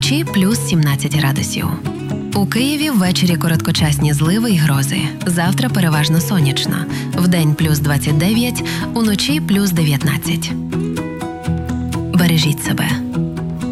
Вночі плюс 17 градусів. У Києві ввечері короткочасні зливи й грози. Завтра переважно сонячно. Вдень плюс 29, уночі плюс 19. Бережіть себе.